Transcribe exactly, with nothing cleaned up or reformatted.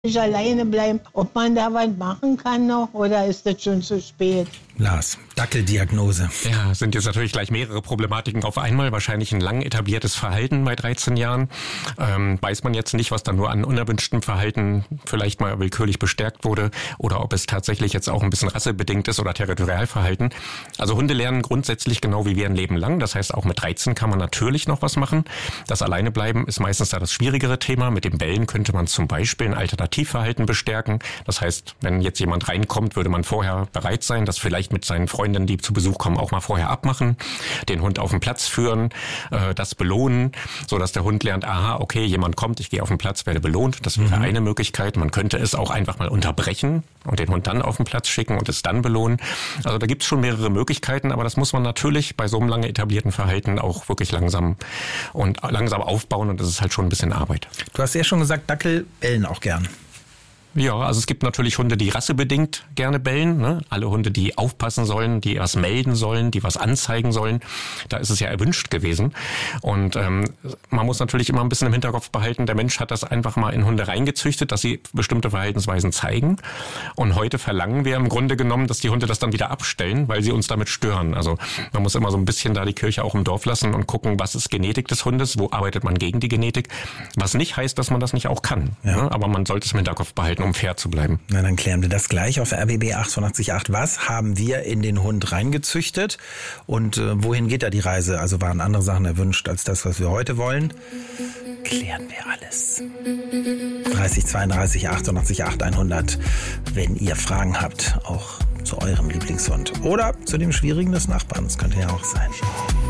nicht alleine bleiben, ob man da was machen kann noch oder ist das schon zu spät? Lars, Dackeldiagnose. Ja, sind jetzt natürlich gleich mehrere Problematiken auf einmal. Wahrscheinlich ein lang etabliertes Verhalten bei dreizehn Jahren. Ähm, weiß man jetzt nicht, was da nur an unerwünschtem Verhalten vielleicht mal willkürlich bestärkt wurde oder ob es tatsächlich jetzt auch ein bisschen rassebedingt ist oder Territorialverhalten. Also Hunde lernen grundsätzlich genau wie wir ein Leben lang. Das heißt, auch mit dreizehn kann man natürlich noch was machen. Das Alleinebleiben ist meistens da das schwierigere Thema. Mit dem Bellen könnte man zum Beispiel ein Alternativverhalten bestärken. Das heißt, wenn jetzt jemand reinkommt, würde man vorher bereit sein, das vielleicht mit seinen Freundinnen, die zu Besuch kommen, auch mal vorher abmachen, den Hund auf den Platz führen, äh, das belohnen, so dass der Hund lernt, aha, okay, jemand kommt, ich gehe auf den Platz, werde belohnt. Das wäre mhm. eine Möglichkeit. Man könnte es auch einfach mal unterbrechen und den Hund dann auf den Platz schicken und es dann belohnen. Also da gibt es schon mehrere Möglichkeiten, aber das muss man natürlich bei so einem lange etablierten Verhalten auch wirklich langsam und langsam aufbauen und das ist halt schon ein bisschen Arbeit. Du hast ja schon gesagt, Dackel bellen auch gern. Ja, also es gibt natürlich Hunde, die rassebedingt gerne bellen. Ne? Alle Hunde, die aufpassen sollen, die was melden sollen, die was anzeigen sollen. Da ist es ja erwünscht gewesen. Und ähm, man muss natürlich immer ein bisschen im Hinterkopf behalten, der Mensch hat das einfach mal in Hunde reingezüchtet, dass sie bestimmte Verhaltensweisen zeigen. Und heute verlangen wir im Grunde genommen, dass die Hunde das dann wieder abstellen, weil sie uns damit stören. Also man muss immer so ein bisschen da die Kirche auch im Dorf lassen und gucken, was ist Genetik des Hundes, wo arbeitet man gegen die Genetik. Was nicht heißt, dass man das nicht auch kann. Ja. Ne? Aber man sollte es im Hinterkopf behalten, um fair zu bleiben. Na, dann klären wir das gleich auf R B B achtundachtzig Komma acht. Was haben wir in den Hund reingezüchtet und äh, wohin geht da die Reise? Also waren andere Sachen erwünscht als das, was wir heute wollen? Klären wir alles. dreißig zweiunddreißig achtundachtzig Komma acht hundert, wenn ihr Fragen habt, auch zu eurem Lieblingshund oder zu dem Schwierigen des Nachbarn. Das könnte ja auch sein.